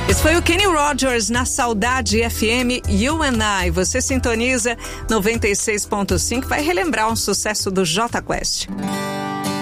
Esse foi o Kenny Rogers na Saudade FM, You and I. Você sintoniza 96.5, vai relembrar um sucesso do Jota Quest.